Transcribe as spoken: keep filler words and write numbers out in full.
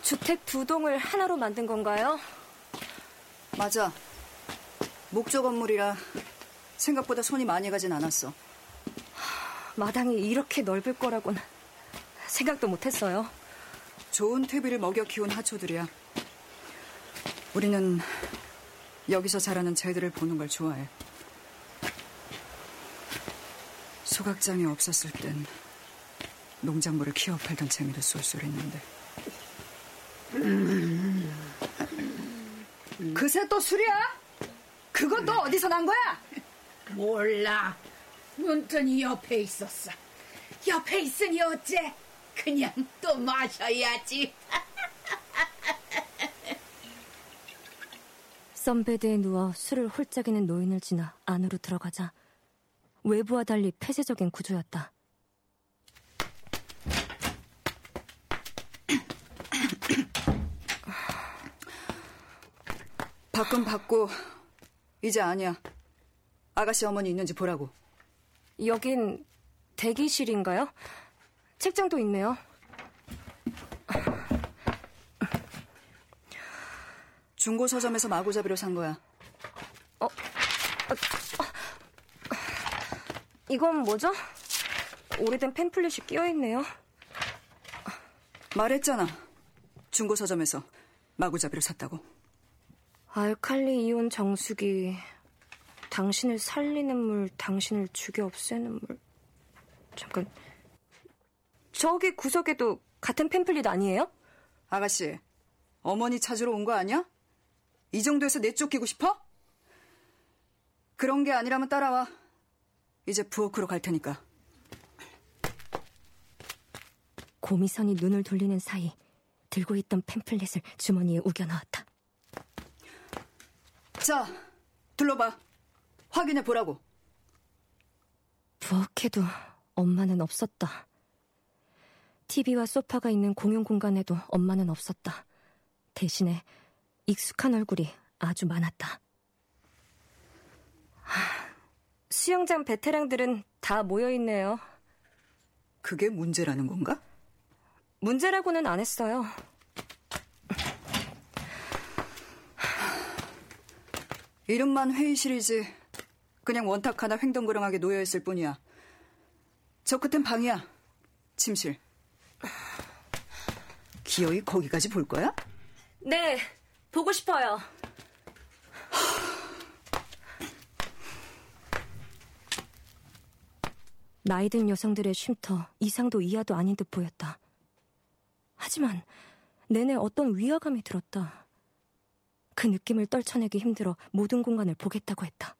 주택 두 동을 하나로 만든 건가요? 맞아. 목조 건물이라 생각보다 손이 많이 가진 않았어. 마당이 이렇게 넓을 거라고는 생각도 못했어요. 좋은 퇴비를 먹여 키운 하초들이야. 우리는 여기서 자라는 쟤들을 보는 걸 좋아해. 소각장이 없었을 땐 농작물을 키워 팔던 재미도 쏠쏠했는데. 음. 그새 또 술이야? 그건 또 어디서 난 거야? 몰라. 문턴이 옆에 있었어. 옆에 있으니 어째? 그냥 또 마셔야지. 선베드에 누워 술을 홀짝이는 노인을 지나 안으로 들어가자 외부와 달리 폐쇄적인 구조였다. 밖은 밖고 이제 아니야. 아가씨 어머니 있는지 보라고. 여긴 대기실인가요? 책장도 있네요. 중고 서점에서 마구잡이로 산 거야. 어, 어, 어. 이건 뭐죠? 오래된 팸플릿이 끼어있네요. 말했잖아. 중고 서점에서 마구잡이로 샀다고. 알칼리 이온 정수기, 당신을 살리는 물, 당신을 죽여 없애는 물. 잠깐, 저기 구석에도 같은 팸플릿 아니에요? 아가씨, 어머니 찾으러 온 거 아니야? 이 정도에서 내쫓기고 싶어? 그런 게 아니라면 따라와. 이제 부엌으로 갈 테니까. 고미선이 눈을 돌리는 사이 들고 있던 팸플릿을 주머니에 우겨 넣었다. 자, 둘러봐. 확인해 보라고. 부엌에도 엄마는 없었다. 티비와 소파가 있는 공용 공간에도 엄마는 없었다. 대신에 익숙한 얼굴이 아주 많았다. 하, 수영장 베테랑들은 다 모여있네요. 그게 문제라는 건가? 문제라고는 안 했어요. 이름만 회의실이지 그냥 원탁 하나 횡덩그렁하게 놓여있을 뿐이야. 저 끝엔 방이야. 침실. 기어이 거기까지 볼 거야? 네, 보고 싶어요. 나이든 여성들의 쉼터 이상도 이하도 아닌 듯 보였다. 하지만 내내 어떤 위화감이 들었다. 그 느낌을 떨쳐내기 힘들어 모든 공간을 보겠다고 했다.